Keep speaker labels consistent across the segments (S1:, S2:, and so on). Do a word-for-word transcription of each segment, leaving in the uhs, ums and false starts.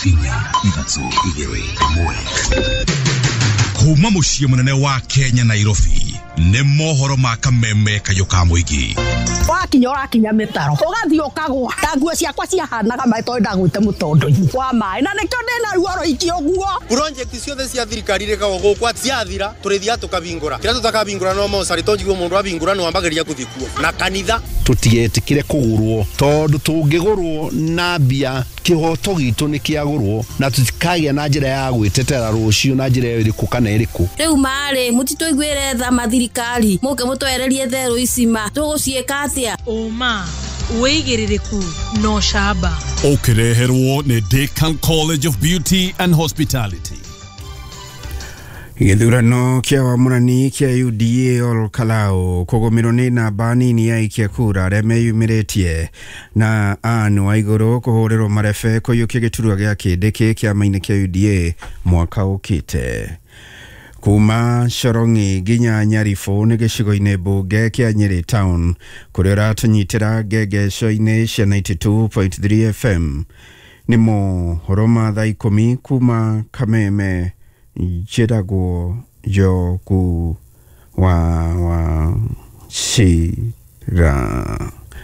S1: inya ithatũ igĩrĩ ĩmwe. Kuma muciĩ munene wa Kenya Nairobi nĩ mohoro ma kameme kayo ka mũingĩ.
S2: Wakinya wakinya mĩtaro ũgathiĩ ũkagwa ta nguo ciakwa ciahanaga maito ndagwĩte mũtondo-inĩ wa maĩ na nĩkĩo ndĩna ruoro iki ũguo.
S3: Project ciothe cia thirikari rĩkago gũkwa ciathira tũrĩthia tũkabingũra kĩrĩa tũtakabingũra no Mosari tonjigwo mũndũ abingũra no ambagĩria gũthikua na kanitha
S4: tũtigetikire kũgũrwo tondũ tũngĩgũrwo na mbia kĩhoto gitũ nĩ kĩagũrwo na tũtikagĩa na njĩra ya gwĩtetera rũciũ na njĩra ĩrĩkũ kana ĩrĩkũ.
S5: Rĩu marĩ mũtitũiguĩre tha mathirikari mũke mũtwererie therũ icima tũgũciĩka atĩa
S6: ũma wĩigĩrĩrĩku no shamba
S7: ũkĩreherwo nĩ Deakin College of Beauty and Hospitality.
S8: Gĩthurano kĩa wamũrani kĩa U D A Ol Kalou kũgũmĩrwo nĩ namba nini ya aikia kura arĩa meyumĩrĩtie na Anne Waigũrũ kũhũrĩrwo marebe kũiyũkia gĩturwa gĩa kĩndĩ kĩama-inĩ kĩa U D A mwaka ũkĩte. Kuma Shorongi nginya Nyaribo nĩ gĩcigo-inĩ mbunge kĩa Nyeri Town kũrĩa ũratũnyitĩra ngengeco-inĩ cia ninety-two point three F M nĩ mohoro ma thaa ikũmi kuma Kameme Njĩragwo Njogu wa wa Shira.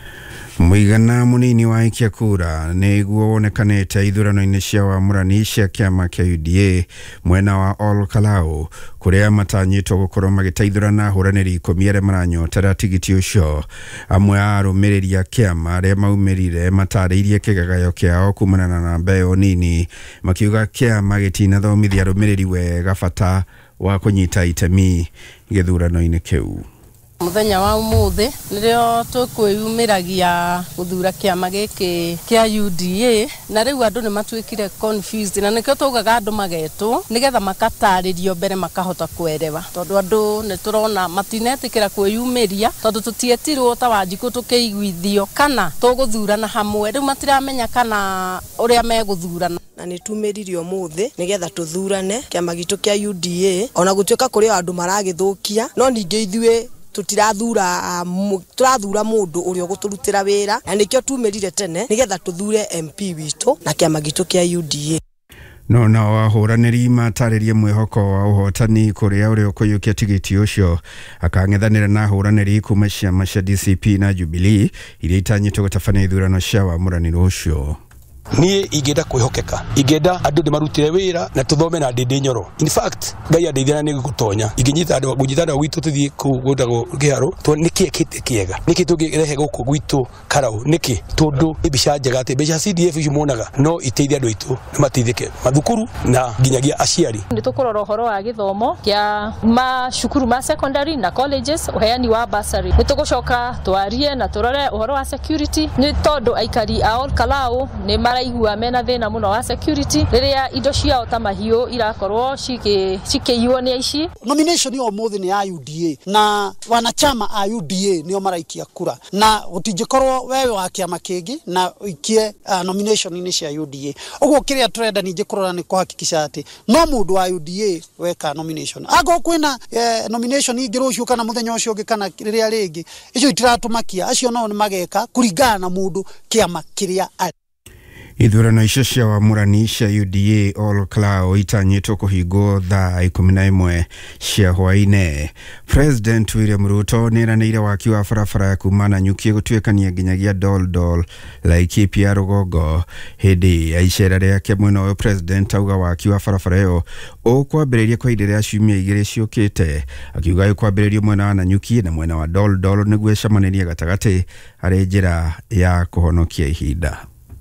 S8: Mũigana mũnini wa aikia kura nĩguo wonekanĩte ithurano-inĩ cia wamũrani cia kĩama kĩa U D A mwena wa Ol Kalou kũrĩa matanyĩtwo gũkorwo magĩteithũrana ahũranĩri ikũmi arĩa maranyotera tigiti ũcio. Amwe a arũmĩrĩri a kĩama arĩa maumĩrire matarĩirie kĩgagayo kĩao kumana na namba ĩyo nini makiuga kĩama gĩtinathomithia arũmĩrĩri wega bata wa kũnyita itemi gĩthurano-inĩ kĩu.
S9: Muthenya wa umuthi nirio tukwiyumiragia guthura kĩama gĩkĩ kĩa U D A na rĩu andũ nĩ matuĩkire confused na nĩkĩo tugaga andũ magetwo nigetha makatarĩrio mbere makahota kwerewa tondũ andũ nĩ turona matinetĩkĩra kwĩyumĩria tondũ tutietirwo ta Wanjikũ tukĩiguithio kana tũgũthurana hamwe rĩu matiramenya kana ũrĩa megũthurana
S10: na nĩ tumĩririo umuthi nigetha tuthurane kĩama gitũ kĩa U D A ona gũtuĩka kũrĩ andũ maragĩthũkia no ningĩ ithuĩ tutirathura turathura mũndũ ũrĩa ũgũtũrutĩra wĩra na nĩkĩo tumĩrire tene nigetha tuthure M P witũ na kĩama gitũ kĩa U D A.
S8: No na ahũranĩri matarĩrie mwĩhoko wa ũhotani kũrĩa ũrĩa ũkũiyũkia tigiti ũcio akang'ethanĩra na ahũranĩri kuma ciama cia D C P na Jubilee iria itanyĩtwo gũtabania ithurano cia wamũranĩro ũcio.
S11: Niĩ ingĩenda kwĩhokeka ingĩenda andũ ndĩmarutire wĩra na tũthome na ndĩndĩ nyoro. In fact Ngai andeithia nĩ gũtonya ingĩnyita andũ gũnyita andũ gwitũ tũthiĩ kũgũndagwo kĩharo to nĩkĩ kĩte kĩega nĩkĩ tũngĩrehe gũkũ gwitũ Karau nĩkĩ tondũ mbica njega atĩ mbeca C D F icio monaga no iteithia andũ aitũ mateithĩke mathukuru na nginyagia aciari.
S6: Nĩ tũkũrora ũhoro wa gĩthomo kĩa macukuru ma secondary na colleges uheani wa bursary nĩ tũgũcoka twarie na tũrore ũhoro wa security nĩ tondũ aikari a Ol Kalou nĩ maraigua mena thĩna mũno wa security rĩrĩa indo ciao ta mahiũ irakorwo cikĩiywo nĩ aici.
S2: Nomination yo mũthĩ nĩ ya U D A na wanachama a U D A nĩo maraikia kura na gũtingĩkorwo wewe wa kĩama kĩngĩ na ikie uh, nomination inĩ cia U D A. Ũguo kĩrĩa tũrenda ningĩ kũrora nĩ kũhakikisha atĩ no mũndũ wa U D A weka nomination. Ago kwĩna eh, nomination ingĩ rũciũ kana mũthenya ũcio ũngĩ kana rĩrĩa rĩngĩ icio itiratũmakia acio no nĩ mageka kũringana na mũndũ kĩama kĩrĩa arĩ.
S8: Ithurano icio cia wamũrani cia U D A Ol Kalou itanyĩtwo kũhingwo thaa ikũmi na ĩmwe cia hwaĩ-inĩ. President William Ruto nĩeranĩire waki wa barabara ya kuma Nanyuki gũtuĩkania nginyagia Dol Dol Laikipia Rũgongo. Hĩndĩ ya icera rĩake mwena ũyũ President auga waki wa barabara ĩyo ũkwambĩrĩria kwa ihinda rĩa ciumia igĩrĩ ciũkĩte akiuga ũkwambĩrĩrio mwena wa Nanyuki na mwena wa Dol Dol nĩguo ĩcemanirie gatagatĩ harĩ njĩra ya kũhonokia ihinda.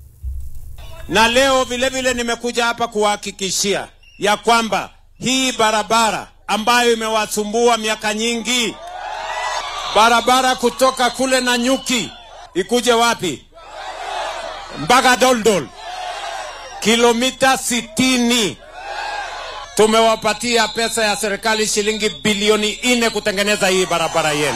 S12: Na leo vile vile nimekuja hapa kuhakikishia ya kwamba hii barabara ambayo imewasumbua miaka nyingi, barabara kutoka kule Nanyuki ikuje wapi mpaka Dol Dol, kilomita sitini, tumewapatia pesa ya serikali shilingi bilioni nne kutengeneza hii barabara yenu.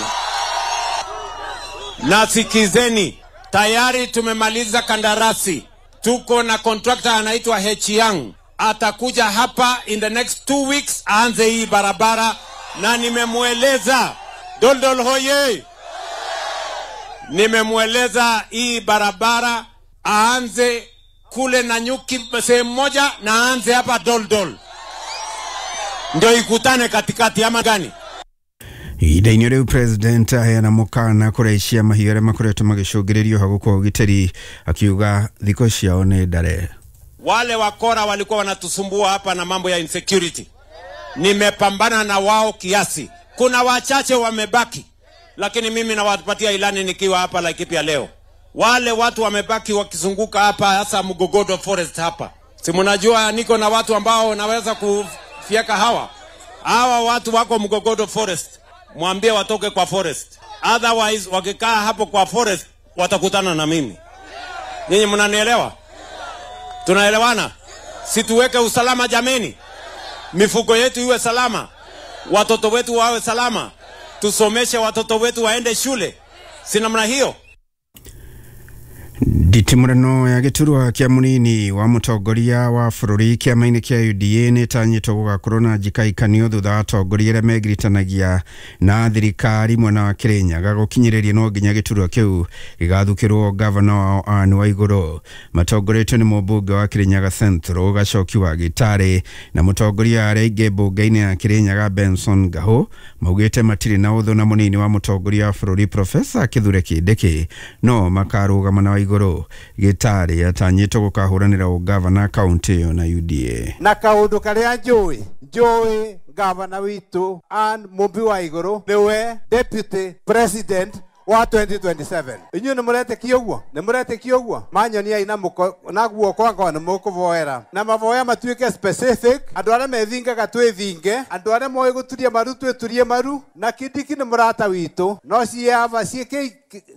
S12: Na sikizeni, tayari tumemaliza kandarasi. Tuko na contractor anaitwa H Young atakuja hapa in the next two weeks aanze hii barabara na nimemueleza Dol Dol hoye, nimemueleza hii barabara aanze akule na nyuki sehemu moja na aanze hapa Doldol, ndio ikutane katikati ama gani?
S8: Ihinda-inĩ rĩu president aheana mũkana kũraicia mahiũ arĩa makoretwo magĩcũngĩrĩrio hagũkwo ũgitĩri, akiuga thikũ ciao nĩ ndare.
S12: Wale wakora walikuwa wanatusumbua hapa na mambo ya insecurity, nimepambana na wao kiasi. Kuna wachache wamebaki, lakini mimi nawapatia ilani nikiwa hapa Laikipia leo. Wale watu wamebaki wakizunguka hapa, hasa Mugogodo Forest hapa. Si mnajua niko na watu ambao naweza kufieka hawa. Hawa watu wako Mugogodo Forest. Mwambie watoke kwa forest. Otherwise wakikaa hapo kwa forest watakutana na mimi. Nyinyi mnanielewa? Tunaelewana? Situweke usalama jameni. Mifugo yetu iwe salama. Watoto wetu wawe salama. Tusomeshe watoto wetu waende shule. Si namna hiyo?
S8: Nditimurano ya giturwa kia munini wa mutongoria wa bururi kiama-ini kia U D A ni tanyitwo gugakorwo na njikaikanio thutha wa atongoria aria megiritanagia na thirikari mwena wa Kirinyaga gukinyiriria no nginya giturwa kiu gigathukirwo governor wao Anne Waiguru. Matongoretio ni mũmbunge wa Kirinyaga Central Gacoki wa Gitare na mutongoria aria ingi mbunge-ini ya Kirinyaga Benson Gaho maugite matiri na uthu na munini wa mutongoria wa bururi Professor Kithure Kindiki no makarugama na Waiguru. Gitare atanyitwo gukahuranira ugavana county yo na U D A.
S13: Na kaundu karia njui njui gavana witu and Mumbi Waiguru niwe deputy president wa twenty twenty-seven. Inyu ni murete kiogwo ni murete kiogwo manyonia ina muko na guo kwanga ni mukuvoera na mavoya matuike specific. Andu aria methingaga twithinge, andu aria moe guturia maru tweturie maru, na Kindiki ni murata witu no ciava ciike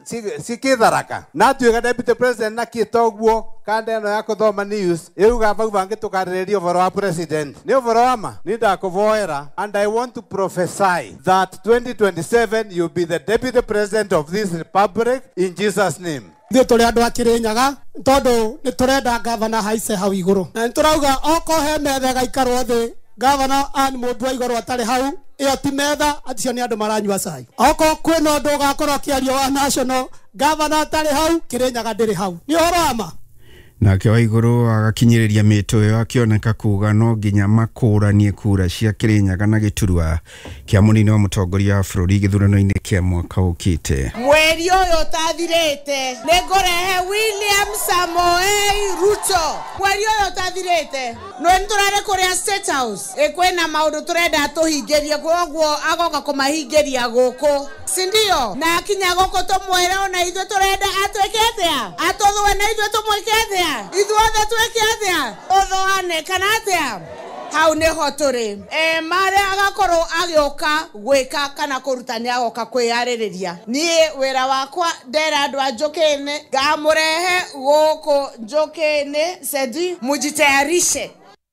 S13: cikitharaka na tuiga deputy president na kitogwo kanda ino ya kuthoma news iuga bau bangi tukaririria uvoro wa president ni uvoro wa ma ni ndakuvoera, and I want to prophesy that twenty twenty-seven you'll be the deputy president of this republic in Jesus name.
S2: Ndio tuli andu a Kirinyaga tondu ni turenda governor haice hau iguru na nturauga oko he metha gaikarwo thi governor and Mumbi Waiguru atari hau iyo ti metha aticio ni andu maranyua cai. Oko kwina undu ugakorwo kiario wa national governor atari hau Kirinyaga ndiri hau ni uhoro wa ma.
S8: Nake Waiguru agakinyiriria mito yo akioneka kuga no nginya makuranie kura cia Kirinyaga na giturwa kia munini wa mutongoria wa bururi githurano-ini kia mwaka ukite.
S14: Mweri uyu tathirite ningurehe William Samoei Ruto. Mweri uyu tathirite no nturare kuria State House ekwena maundu turenda tuhingerie kwoguo agoka kumahingeria guku sindio na akinya guku tumwire ona ithu turenda atweketea atothwe na ithu tumweketea ithuothe tweketea othoane kana atia hau niho turi e mare agakorwo agioka gwika kana kurutania agoka kwiyaririria nie wira wakwa ndera andu a Njukene ngamurehe guku Njukene sedi mujitayarishe.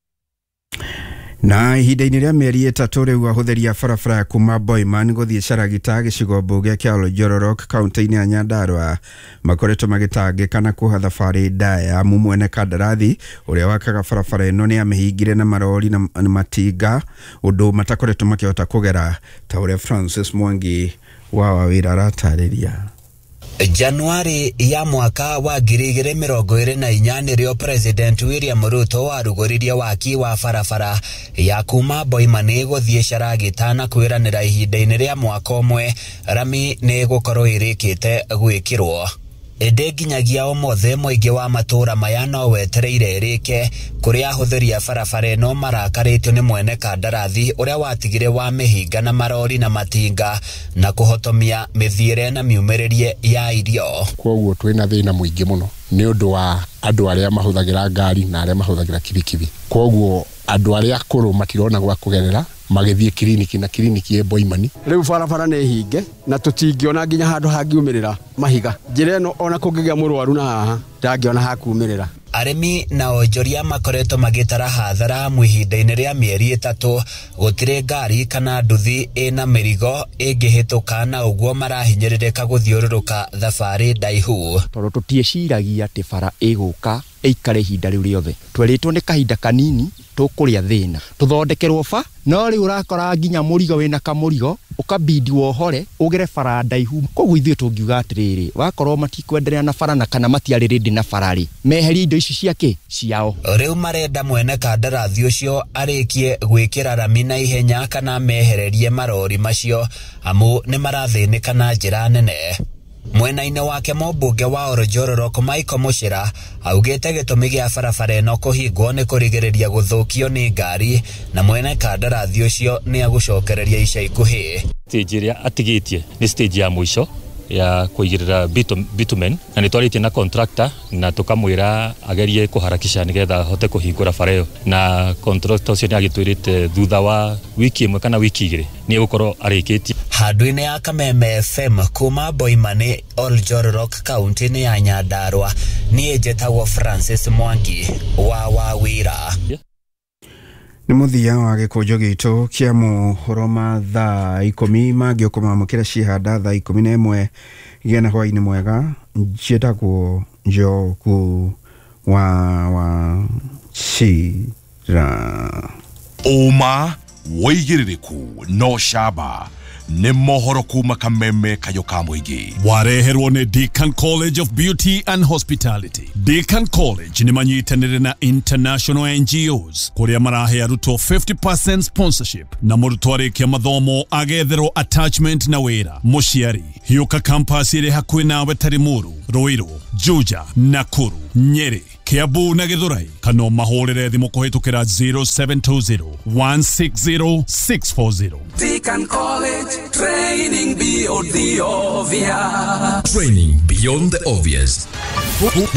S8: Na ihinda-inĩ rĩa mĩeri ĩtatũ rĩu ahũthĩri a barabara kuma Boiman gũthiĩ Charagita gĩcigo mbunge kĩa Oljororok kaunti-inĩ ya Nyandarua makoretwo magĩtangĩka na kuoha thabarĩ ndaya. Mwene kandarathi ũrĩa wakaga barabara ĩno nĩ amĩhingire na marori na matinga ũndũ matakoretwo makĩhota kũgera, ta ũrĩa Francis Mwangi wa wawĩra aratarĩria.
S15: Januari ya mwaka wa ngiri igĩrĩ mĩrongo ĩrĩ na inya nĩrĩo President William Ruto warugũririe waki wa barabara ya kuma Boiman gũthiĩ Charagita na kwĩranĩra ihinda-inĩ rĩa mwaka ũmwe rami nĩ gũkorwo ĩrĩkĩte gwĩkĩrwo. Ende nginyagia omothe mũingĩ wa matũra maya no wetereire ĩrĩke kũrĩa ahũthĩri a barabara ĩno marakarĩtio nĩ mwene kandarathi ũrĩa watigire wa mĩhinga na marori na matinga na kũhotomia mĩthiĩre na miumĩrĩrie ya irio.
S16: Kwoguo twĩna thĩna mũingĩ mũno nĩ ũndũ wa andũ arĩa mahũthagĩra ngari na arĩa mahũthagĩra kibikibi. Kwoguo andũ arĩa akũrũ matirona gwa kũgerera magĩthiĩ kiriniki na kiriniki e Boiman.
S17: Rĩu barabara nĩ hinge na tũtingĩona nginya handũ hangiumĩrĩra mahiga. Njĩra ĩno ona kũngĩgĩa mũrwaru na haha ndangĩona hakuumĩrĩra.
S15: Aremi na onjoria makoretwo magĩtara hathara ihinda-inĩ rĩa mĩeri ĩtatũ gũtirĩ ngari kana nduthi ĩna mĩrigo ĩngĩhĩtũka na ũguo marahinyĩrĩrĩka gũthiũrũrũka thabarĩ ndaihu.
S17: Tondũ tũtieciragia atĩ bara ĩgũka ĩikare ihinda rĩu rĩothe. Twerĩtwo nĩ kahinda kanini tũkũrĩa thĩna tũthondekerwo ba no rĩu ũrakora nginya mũrigo wĩna kamũrigo
S18: ukabidi wohore ugere bara ndaihu koguo ithuĩ tũngiuga atĩrĩrĩ wakorwo matikwenderea na bara na kana matiarĩ rĩndĩ na bararĩ meherie indo ici ciake ciao.
S15: Rĩu marenda mwene kandarathi ũcio arĩkie gwĩkĩra rami na ihenya kana mehererie marori macio amu nĩ marathĩnĩka na njĩra nene. Mwena-inĩ wake mũmbunge wa Oljororok Michael Muchira augĩte gĩtũmi gĩa barabara ĩno kũhingwo nĩ kũrigĩrĩria gũthũkio nĩ ngari na mwene kandarathi ũcio nĩ agũcokereria ica ikuhĩ.
S19: Stage ĩrĩa atigĩtie nĩ stage ya mũico ya kũigĩrĩra bitumen na nĩ twarĩtie na contractor na tukamwĩra agerie kũharakisha nĩgetha hote kũhingũra bara ĩyo na contractor ũcio nĩ agĩtwĩrĩte thutha wa wiki ĩmwe kana wiki igĩrĩ nĩ gũkorwo arĩkĩtie.
S15: Handũ-inĩ ya Kameme F M kuma Boimani Oljororok kaunti-inĩ ya Nyandarua niĩ njĩtagwo Francis Mwangi wa Wawira.
S8: Nĩ mũthia wa gĩkũnjo gitũ kĩa mohoro ma thaa ikũmi mangĩũka mamũkĩra cihanda thaa ikũmi na ĩmwe gĩana hwainĩ mwega njĩtagwo Njogu wa wa Chira.
S1: Uma woigĩrĩrĩku no shaba nĩ mohoro kuma Kameme Kayoka Mũingĩ.
S7: Wareherwo nĩ Deakin College of Beauty and Hospitality. Deakin College nĩ manyitanĩre na international N G Os kũrĩa marahe arutwo fifty percent sponsorship na mũrutwo arĩkia mathomo agetherwo attachment na wĩra. Mũciari hiũka campus ĩrĩ hakuhĩ nawe Tarimuru, Ruiru, Juja, Nakuru, Nyeri, Kiambu na Githurai kana mahũrĩre thimũ kũhĩtũkĩra zero seven two zero one six zero six four zero.
S20: Deakin College, training beyond the obvious.
S1: Training beyond the obvious.